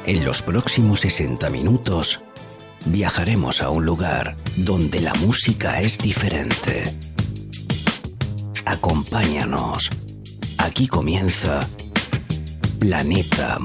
En los próximos 60 minutos viajaremos a un lugar donde la música es diferente. Acompáñanos. Aquí comienza Planeta